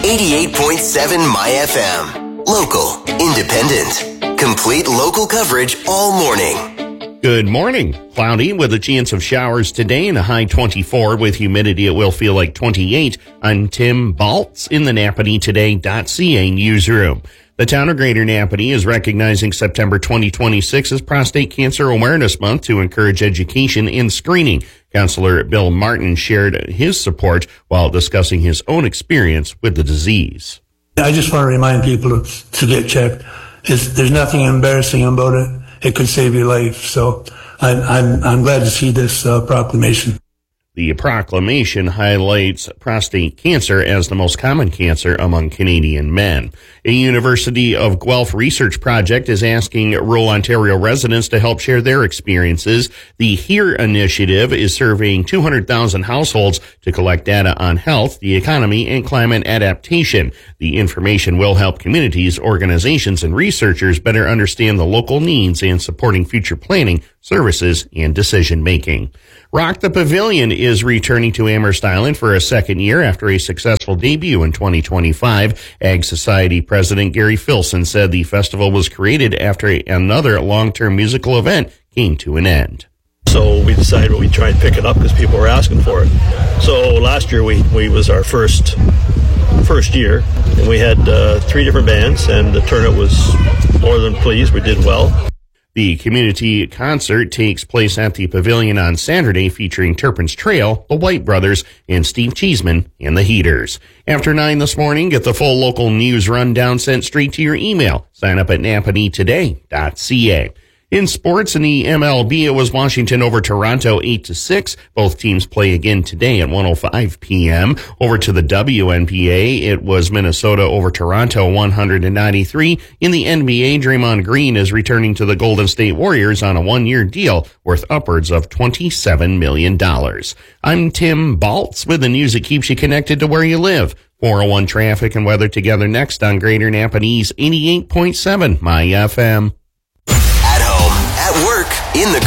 88.7 My FM. Local, independent, complete local coverage all morning. Good morning. Cloudy with a chance of showers today and a high 24. With humidity, it will feel like 28. I'm Tim Baltz in the NapaneeToday.ca newsroom. The town of Greater Napanee is recognizing September 2026 as Prostate Cancer Awareness Month to encourage education and screening. Councillor Bill Martin shared his support while discussing his own experience with the disease. I just want to remind people to get checked. There's nothing embarrassing about it. It could save your life. So I'm glad to see this proclamation. The proclamation highlights prostate cancer as the most common cancer among Canadian men. A University of Guelph research project is asking rural Ontario residents to help share their experiences. The HERE initiative is surveying 200,000 households to collect data on health, the economy, and climate adaptation. The information will help communities, organizations, and researchers better understand the local needs and supporting future planning, services, and decision-making. Rock the Pavilion is returning to Amherst Island for a second year after a successful debut in 2025. Ag Society President Gary Filson said the festival was created after another long-term musical event came to an end. So we decided we'd try and pick it up because people were asking for it. So last year we was our first year, and we had 3 different bands, and the turnout was more than pleased. We did well. The community concert takes place at the Pavilion on Saturday, featuring Turpin's Trail, the White Brothers, and Steve Cheeseman and the Heaters. After 9 this morning, get the full local news rundown sent straight to your email. Sign up at NapaneeToday.ca. In sports, in the MLB, it was Washington over Toronto 8-6. Both teams play again today at 1:05 p.m. Over to the WNBA, it was Minnesota over Toronto 193. In the NBA, Draymond Green is returning to the Golden State Warriors on a 1-year deal worth upwards of $27 million. I'm Tim Baltz with the news that keeps you connected to where you live. 401 traffic and weather together next on Greater Napanee's 88.7 My FM. At home, at work, in the